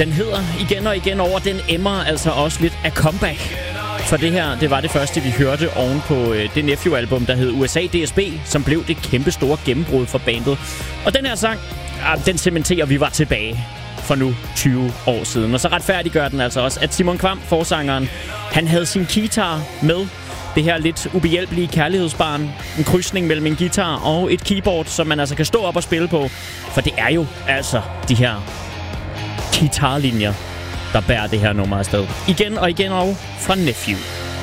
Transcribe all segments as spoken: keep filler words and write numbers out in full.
Den hedder igen og igen over. Den emmer altså også lidt af comeback. For det her, det var det første, vi hørte oven på øh, det Nephew-album, der hed U S A D S B, som blev det kæmpe store gennembrud for bandet. Og den her sang, øh, den cementerer, vi var tilbage for nu tyve år siden. Og så retfærdiggør den altså også, at Simon Kvam, forsangeren, han havde sin guitar med. Det her lidt ubehjælpelige kærlighedsbarn. En krydsning mellem en guitar og et keyboard, som man altså kan stå op og spille på. For det er jo altså de her guitarlinjer, der bærer det her nummer afsted. Igen og igen og fra Nephew.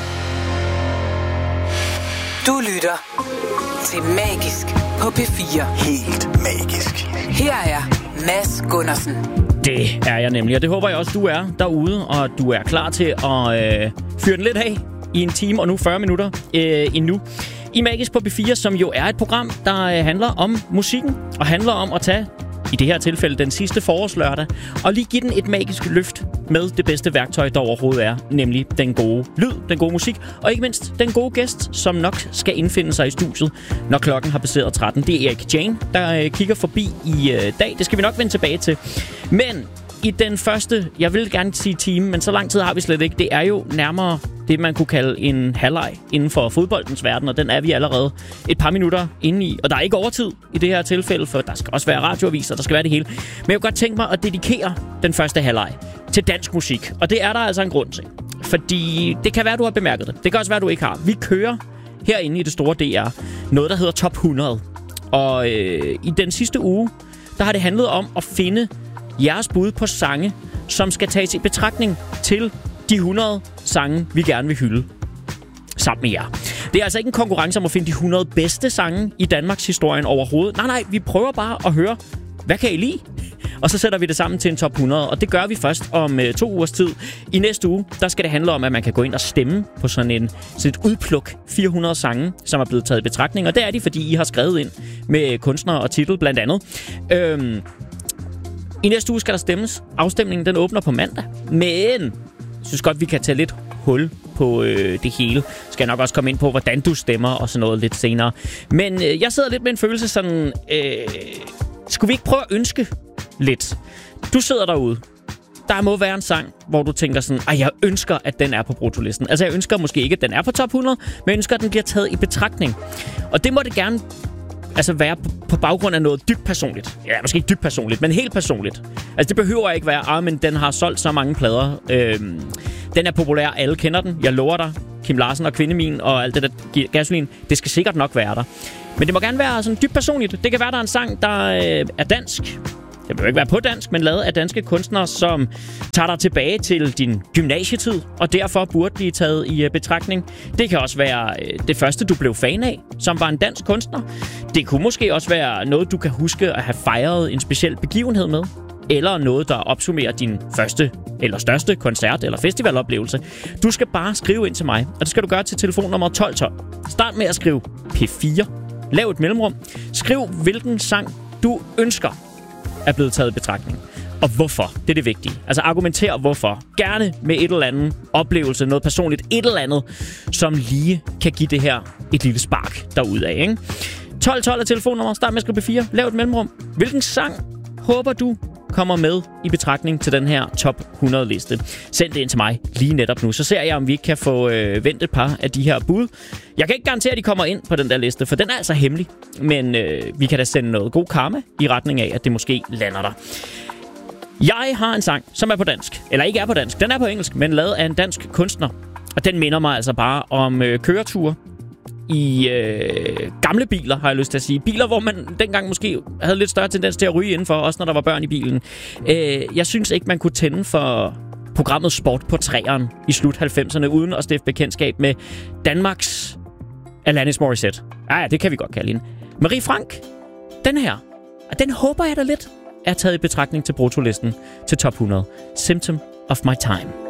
Du lytter til Magisk på P fire. Helt magisk. Her er Mads Gundersen. Det er jeg nemlig, og det håber jeg også, du er derude, og du er klar til at øh, fyre den lidt af i en time og nu fyrre minutter øh, endnu. I Magisk på P fire, som jo er et program, der øh, handler om musikken, og handler om at tage, i det her tilfælde, den sidste forårslørdag, og lige give den et magisk løft med det bedste værktøj, der overhovedet er, nemlig den gode lyd, den gode musik, og ikke mindst den gode gæst, som nok skal indfinde sig i studiet, når klokken har passeret tretten. Det er Erik Jane, der øh, kigger forbi i øh, dag. Det skal vi nok vende tilbage til. Men i den første, jeg vil gerne sige time, men så lang tid har vi slet ikke. Det er jo nærmere det, man kunne kalde en halvleg inden for fodboldens verden, og den er vi allerede et par minutter inde i. Og der er ikke overtid i det her tilfælde, for der skal også være radioaviser, der skal være det hele. Men jeg kunne godt tænke mig at dedikere den første halvleg til dansk musik, og det er der altså en grund til. Fordi det kan være, du har bemærket det. Det kan også være, du ikke har. Vi kører herinde i det store D R noget, der hedder Top hundrede. Og øh, i den sidste uge, der har det handlet om at finde jeres bud på sange, som skal tages i betragtning til de hundrede sange, vi gerne vil hylde sammen med jer. Det er altså ikke en konkurrence om at finde de hundrede bedste sange i Danmarks historien overhovedet. Nej, nej, vi prøver bare at høre, hvad kan I lide? Og så sætter vi det sammen til en top hundrede, og det gør vi først om øh, to ugers tid. I næste uge, der skal det handle om, at man kan gå ind og stemme på sådan, en, sådan et udpluk fire hundrede sange, som er blevet taget i betragtning. Og det er de, fordi I har skrevet ind med kunstnere og titel blandt andet. Øhm, I næste uge skal der stemmes. Afstemningen den åbner på mandag, men jeg synes godt, vi kan tage lidt hul på øh, det hele. Skal jeg nok også komme ind på, hvordan du stemmer og sådan noget lidt senere. Men øh, jeg sidder lidt med en følelse sådan, øh, skulle vi ikke prøve at ønske lidt? Du sidder derude. Der må være en sang, hvor du tænker sådan, at jeg ønsker, at den er på brutolisten. Altså jeg ønsker måske ikke, at den er på top hundrede, men jeg ønsker, at den bliver taget i betragtning. Og det må det gerne altså være på baggrund af noget dybt personligt. Ja, måske ikke dybt personligt, men helt personligt. Altså det behøver ikke være, ah, men den har solgt så mange plader. Øhm, den er populær, alle kender den. Jeg lover dig, Kim Larsen og Kvindemin og alt det der gasolin, det skal sikkert nok være der. Men det må gerne være sådan dybt personligt. Det kan være, der er en sang, der øh, er dansk. Det behøver ikke være på dansk, men lavet af danske kunstnere, som tager dig tilbage til din gymnasietid, og derfor burde blive taget i betragtning. Det kan også være det første, du blev fan af, som var en dansk kunstner. Det kunne måske også være noget, du kan huske at have fejret en speciel begivenhed med. Eller noget, der opsummerer din første eller største koncert- eller festivaloplevelse. Du skal bare skrive ind til mig, og det skal du gøre til telefonnummer tolv tolv. Start med at skrive P fire. Lav et mellemrum. Skriv, hvilken sang du ønsker er blevet taget i betragtning. Og hvorfor? Det er det vigtige. Altså argumentere hvorfor. Gerne med et eller andet oplevelse, noget personligt, et eller andet, som lige kan give det her et lille spark derudad, ikke? tolv tolv er telefonnummer. Start med at skrive P fire. Lav et mellemrum. Hvilken sang håber du kommer med i betragtning til den her top hundrede liste? Send det ind til mig lige netop nu. Så ser jeg, om vi ikke kan få øh, vendt et par af de her bud. Jeg kan ikke garantere, at de kommer ind på den der liste, for den er altså hemmelig. Men øh, vi kan da sende noget god karma i retning af, at det måske lander der. Jeg har en sang, som er på dansk. Eller ikke er på dansk. Den er på engelsk, men lavet af en dansk kunstner. Og den minder mig altså bare om øh, køreture i øh, gamle biler, har jeg lyst til at sige. Biler, hvor man dengang måske havde lidt større tendens til at ryge indenfor, også når der var børn i bilen. Øh, jeg synes ikke, man kunne tænde for programmet Sport på træeren i slut halvfemserne, uden at stifte bekendtskab med Danmarks Alanis Morissette. Ja, det kan vi godt kalde hende. Marie Frank, den her, og den håber jeg da lidt er taget i betragtning til brutolisten til top hundrede. Symptom of my time.